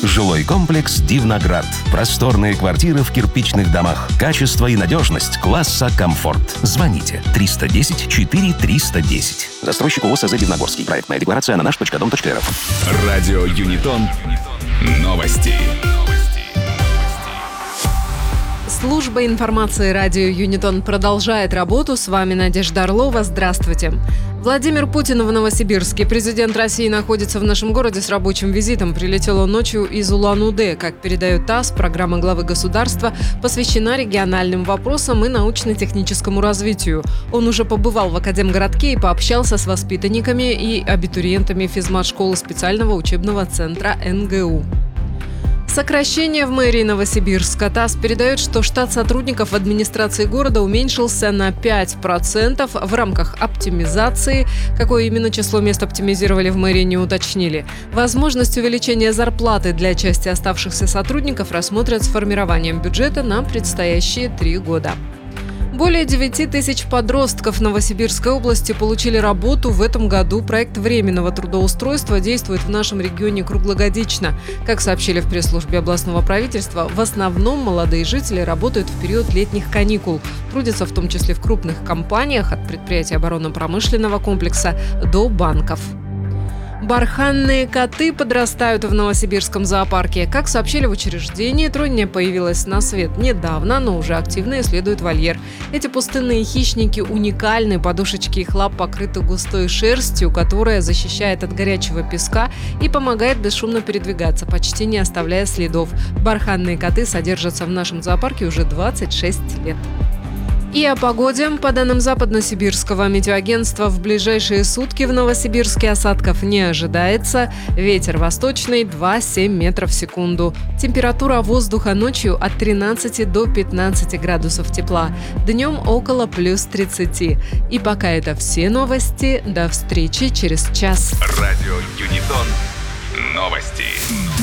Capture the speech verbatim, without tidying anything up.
Жилой комплекс «Дивноград». Просторные квартиры в кирпичных домах. Качество и надежность класса «Комфорт». Звоните триста десять четыре триста десять. Застройщик ООО СЗ «Дивногорский». Проектная декларация на наш точка дом точка рф. Радио Юнитон. Новости. Служба информации радио Юнитон продолжает работу. С вами Надежда Орлова. Здравствуйте. Владимир Путин в Новосибирске. Президент России находится в нашем городе с рабочим визитом. Прилетел он ночью из Улан-Удэ. Как передает ТАСС, программа главы государства посвящена региональным вопросам и научно-техническому развитию. Он уже побывал в Академгородке и пообщался с воспитанниками и абитуриентами физмат-школы специального учебного центра эн гэ у. Сокращение в мэрии Новосибирска. ТАСС передает, что штат сотрудников администрации города уменьшился на пять процентов в рамках оптимизации. Какое именно число мест оптимизировали в мэрии, не уточнили. Возможность увеличения зарплаты для части оставшихся сотрудников рассмотрят с формированием бюджета на предстоящие три года. Более девяти тысяч подростков Новосибирской области получили работу в этом году. Проект временного трудоустройства действует в нашем регионе круглогодично. Как сообщили в пресс-службе областного правительства, в основном молодые жители работают в период летних каникул. Трудятся в том числе в крупных компаниях, от предприятий оборонно-промышленного комплекса до банков. Барханные коты подрастают в Новосибирском зоопарке. Как сообщили в учреждении, тройня появилась на свет недавно, но уже активно исследует вольер. Эти пустынные хищники уникальны. Подушечки их лап покрыты густой шерстью, которая защищает от горячего песка и помогает бесшумно передвигаться, почти не оставляя следов. Барханные коты содержатся в нашем зоопарке уже двадцать шесть лет. И о погоде. По данным Западно-Сибирского метеоагентства, в ближайшие сутки в Новосибирске осадков не ожидается. Ветер восточный два-семь метров в секунду. Температура воздуха ночью от тринадцати до пятнадцати градусов тепла. Днем около плюс тридцати. И пока это все новости. До встречи через час. Радио Юнитон. Новости.